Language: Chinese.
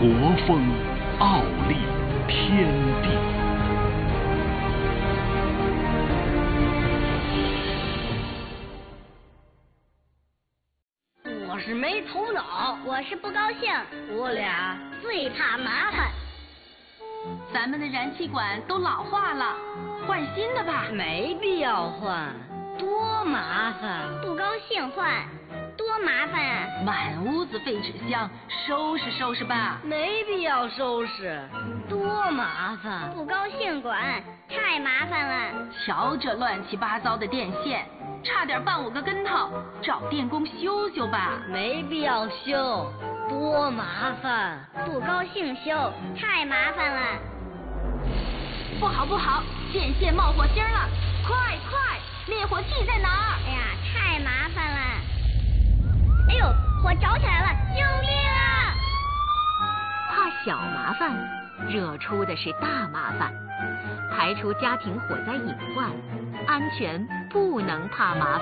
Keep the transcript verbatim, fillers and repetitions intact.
国风傲立天地。 我是没头脑， 我是不高兴， 我俩最怕麻烦。 咱们的燃气管都老化了，换新的吧。 没必要换，多麻烦。 不高兴换，多麻烦啊！ 满屋子废纸箱，收拾收拾吧。 没必要收拾，多麻烦。 不高兴管，太麻烦了。 瞧这乱七八糟的电线，差点绊我个跟头，找电工修修吧。 没必要修，多麻烦。 不高兴修，太麻烦了。 不好不好，电线冒火星了，快快，灭火器在哪儿？ 哎呀，太麻烦了。哎呦，火着起来了，救命啊！ 怕小麻烦，惹出的是大麻烦。排除家庭火灾隐患，安全不能怕麻烦。